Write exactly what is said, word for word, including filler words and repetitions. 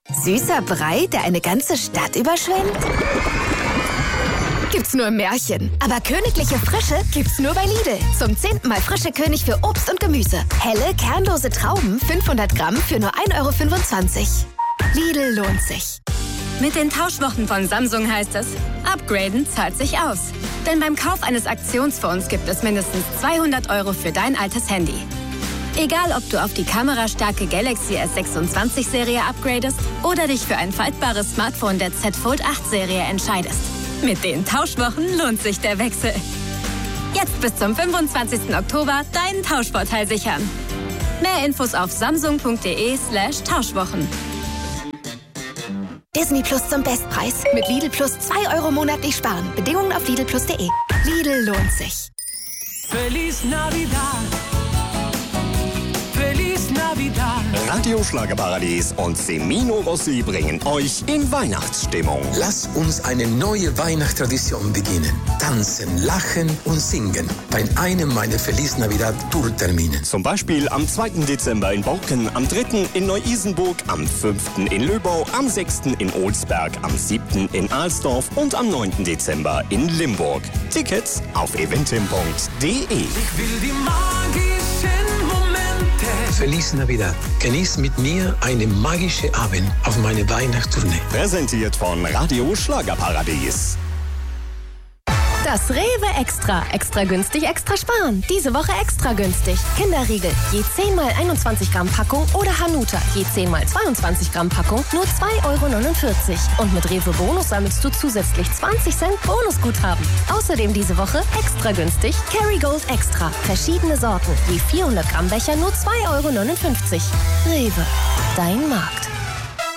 Süßer Brei, der eine ganze Stadt überschwemmt? Gibt's nur im Märchen. Aber königliche Frische gibt's nur bei Lidl. Zum zehnten Mal frische König für Obst und Gemüse. Helle, kernlose Trauben, fünfhundert Gramm für nur ein Euro fünfundzwanzig. Lidl lohnt sich. Mit den Tauschwochen von Samsung heißt es, upgraden zahlt sich aus. Denn beim Kauf eines Aktionsfonds gibt es mindestens zweihundert Euro für dein altes Handy. Egal, ob du auf die kamerastarke Galaxy S sechsundzwanzig Serie upgradest oder dich für ein faltbares Smartphone der Z Fold acht Serie entscheidest. Mit den Tauschwochen lohnt sich der Wechsel. Jetzt bis zum fünfundzwanzigsten Oktober deinen Tauschvorteil sichern. Mehr Infos auf samsung.de slash Tauschwochen. Disney Plus zum Bestpreis. Mit Lidl Plus zwei Euro monatlich sparen. Bedingungen auf Lidl Plus punkt de. Lidl lohnt sich. Feliz Navidad. Feliz Navidad. Radio Schlagerparadies und Semino Rossi bringen euch in Weihnachtsstimmung. Lass uns eine neue Weihnachtstradition beginnen. Tanzen, lachen und singen bei einem meiner Feliz Navidad Tourtermine. Zum Beispiel am zweiten Dezember in Borken, am dritten in Neu-Isenburg, am fünften in Löbau, am sechsten in Olsberg, am siebten in Alsdorf und am neunten Dezember in Limburg. Tickets auf eventim punkt de. Ich will die magischen Momente. Feliz Navidad. Genieß mit mir einen magischen Abend auf meine Weihnachtstournee. Präsentiert von Radio Schlagerparadies. Das Rewe Extra. Extra günstig, extra sparen. Diese Woche extra günstig. Kinderriegel, je zehn mal einundzwanzig Gramm Packung oder Hanuta, je zehn mal zweiundzwanzig Gramm Packung, nur zwei Euro neunundvierzig. Und mit Rewe Bonus sammelst du zusätzlich zwanzig Cent Bonusguthaben. Außerdem diese Woche extra günstig Kerrygold Extra. Verschiedene Sorten, je vierhundert Gramm Becher, nur zwei Euro neunundfünfzig. Rewe, dein Markt.